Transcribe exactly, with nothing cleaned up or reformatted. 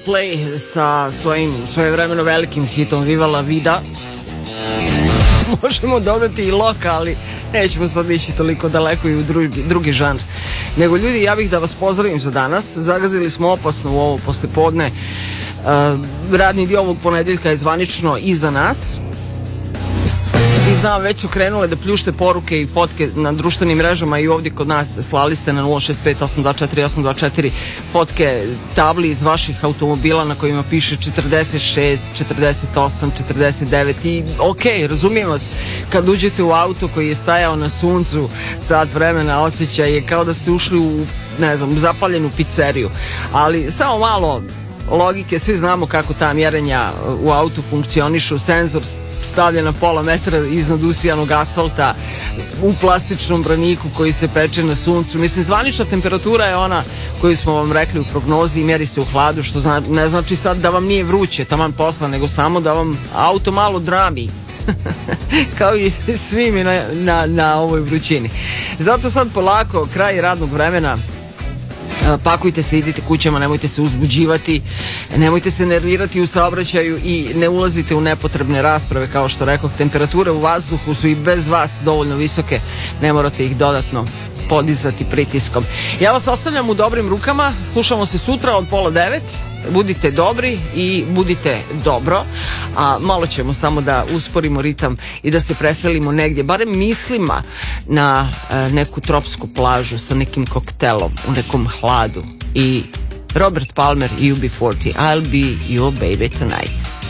Coldplay sa svojim svojevremeno velikim hitom Viva la Vida. Možemo dodati i Loka, ali nećemo sad ići toliko daleko i u drugi, drugi žanr. Nego ljudi, ja bih da vas pozdravim za danas. Zagazili smo opasno u ovo poslepodne. Uh, radni dio ovog ponedeljka je zvanično iza nas. I znam, već su krenule da pljušte poruke i fotke na društvenim mrežama i ovdje kod nas. Slali ste na nula šest pet osam dva četiri osam dva četiri fotke tabli iz vaših automobila na kojima piše četrdeset šest, četrdeset osam, četrdeset devet i ok, razumijem vas, kad uđete u auto koji je stajao na suncu sat vremena, osjećaj je kao da ste ušli u, ne znam, zapaljenu pizzeriju, ali samo malo logike, svi znamo kako ta mjerenja u autu funkcionišu, senzor stavlja na pola metra iznad usijanog asfalta u plastičnom braniku koji se peče na suncu. Mislim, zvanična temperatura je ona koju smo vam rekli u prognozi i mjeri se u hladu, što zna, ne znači sad da vam nije vruće taman posla, nego samo da vam auto malo drami. Kao i svi mi na, na, na ovoj vrućini. Zato sad polako, kraj radnog vremena, pakujte se, idite kućama, nemojte se uzbuđivati, nemojte se nervirati u saobraćaju i ne ulazite u nepotrebne rasprave. Kao što rekoh, temperature u vazduhu su i bez vas dovoljno visoke, ne morate ih dodatno podizati pritiskom. Ja vas ostavljam u dobrim rukama, slušamo se sutra od pola devet. Budite dobri i budite dobro, a malo ćemo samo da usporimo ritam i da se preselimo negdje, barem mislima, na e, neku tropsku plažu sa nekim koktelom u nekom hladu i Robert Palmer i U B forty, I'll be your baby tonight.